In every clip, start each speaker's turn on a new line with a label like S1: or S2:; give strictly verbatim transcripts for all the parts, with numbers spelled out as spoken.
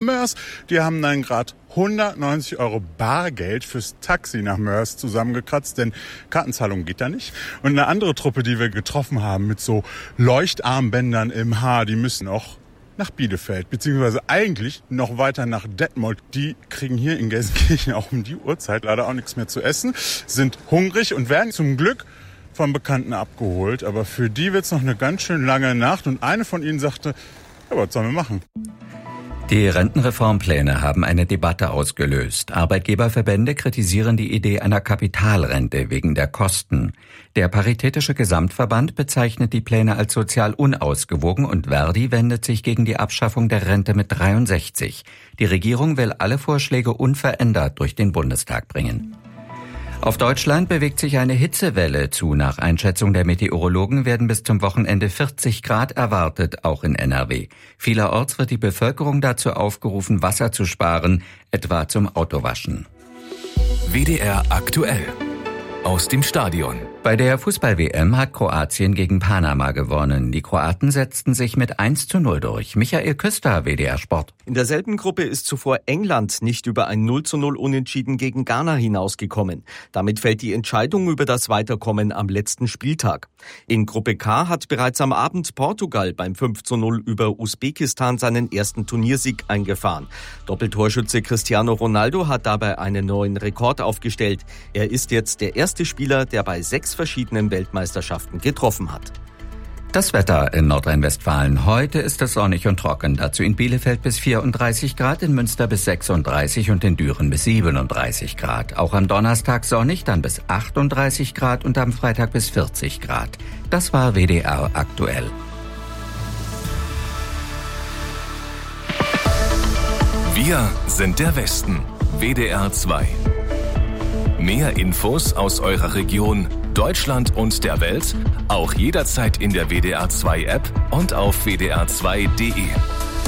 S1: Mörs. Die haben dann gerade hundertneunzig Euro Bargeld fürs Taxi nach Mörs zusammengekratzt, denn Kartenzahlung geht da nicht. Und eine andere Truppe, die wir getroffen haben mit so Leuchtarmbändern im Haar, die müssen auch nach Bielefeld, beziehungsweise eigentlich noch weiter nach Detmold. Die kriegen hier in Gelsenkirchen auch um die Uhrzeit leider auch nichts mehr zu essen, sind hungrig und werden zum Glück von Bekannten abgeholt. Aber für die wird's noch eine ganz schön lange Nacht. Und eine von ihnen sagte, ja, was sollen wir machen?
S2: Die Rentenreformpläne haben eine Debatte ausgelöst. Arbeitgeberverbände kritisieren die Idee einer Kapitalrente wegen der Kosten. Der Paritätische Gesamtverband bezeichnet die Pläne als sozial unausgewogen und Verdi wendet sich gegen die Abschaffung der Rente mit dreiundsechzig. Die Regierung will alle Vorschläge unverändert durch den Bundestag bringen. Auf Deutschland bewegt sich eine Hitzewelle zu. Nach Einschätzung der Meteorologen werden bis zum Wochenende vierzig Grad erwartet, auch in N R W. Vielerorts wird die Bevölkerung dazu aufgerufen, Wasser zu sparen, etwa zum Autowaschen.
S3: W D R aktuell. Aus dem Stadion.
S2: Bei der Fußball-W M hat Kroatien gegen Panama gewonnen. Die Kroaten setzten sich mit eins zu null durch. Michael Küster, W D R Sport.
S4: In derselben Gruppe ist zuvor England nicht über ein null zu null Unentschieden gegen Ghana hinausgekommen. Damit fällt die Entscheidung über das Weiterkommen am letzten Spieltag. In Gruppe K hat bereits am Abend Portugal beim fünf zu null über Usbekistan seinen ersten Turniersieg eingefahren. Doppeltorschütze Cristiano Ronaldo hat dabei einen neuen Rekord aufgestellt. Er ist jetzt der erste Spieler, der bei sechs verschiedenen Weltmeisterschaften getroffen hat.
S2: Das Wetter in Nordrhein-Westfalen. Heute ist es sonnig und trocken. Dazu in Bielefeld bis vierunddreißig Grad, in Münster bis sechsunddreißig und in Düren bis siebenunddreißig Grad. Auch am Donnerstag sonnig, dann bis achtunddreißig Grad und am Freitag bis vierzig Grad. Das war W D R aktuell.
S3: Wir sind der Westen. W D R zwei. Mehr Infos aus eurer Region, Deutschland und der Welt, auch jederzeit in der W D R zwei App und auf w d r zwei punkt d e.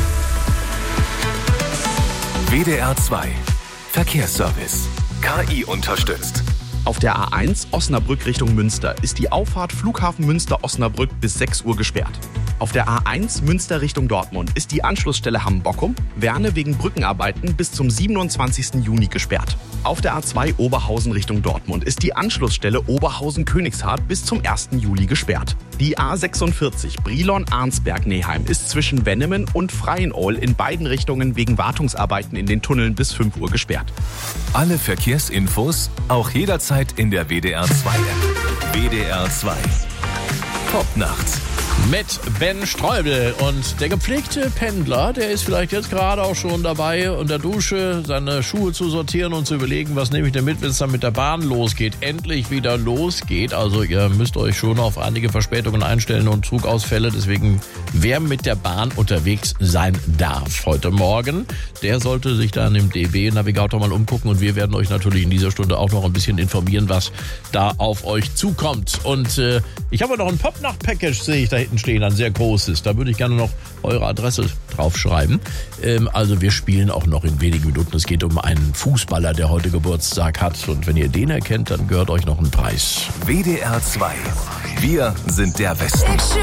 S3: W D R zwei Verkehrsservice. K I unterstützt.
S5: Auf der A eins Osnabrück Richtung Münster ist die Auffahrt Flughafen Münster-Osnabrück bis sechs Uhr gesperrt. Auf der A eins Münster Richtung Dortmund ist die Anschlussstelle Hamm-Bockum, Werne wegen Brückenarbeiten bis zum siebenundzwanzigsten Juni gesperrt. Auf der A zwei Oberhausen Richtung Dortmund ist die Anschlussstelle Oberhausen-Königshardt bis zum ersten Juli gesperrt. Die A sechsundvierzig Brilon-Arnsberg-Neheim ist zwischen Wennemen und Freienol in beiden Richtungen wegen Wartungsarbeiten in den Tunneln bis fünf Uhr gesperrt.
S3: Alle Verkehrsinfos auch jederzeit in der W D R zwei App. W D R zwei. Top-Nacht.
S6: Mit Ben Streubel. Und der gepflegte Pendler, der ist vielleicht jetzt gerade auch schon dabei, unter Dusche seine Schuhe zu sortieren und zu überlegen, was nehme ich denn mit, wenn es dann mit der Bahn losgeht. Endlich wieder losgeht. Also ihr müsst euch schon auf einige Verspätungen einstellen und Zugausfälle. Deswegen, wer mit der Bahn unterwegs sein darf heute Morgen, der sollte sich dann im D B-Navigator mal umgucken. Und wir werden euch natürlich in dieser Stunde auch noch ein bisschen informieren, was da auf euch zukommt. Und äh, ich habe noch ein Popnacht-Package, sehe ich da hinten stehen, ein sehr großes. Da würde ich gerne noch eure Adresse draufschreiben. Ähm, also wir spielen auch noch in wenigen Minuten. Es geht um einen Fußballer, der heute Geburtstag hat. Und wenn ihr den erkennt, dann gehört euch noch ein Preis.
S3: W D R zwei. Wir sind der Westen.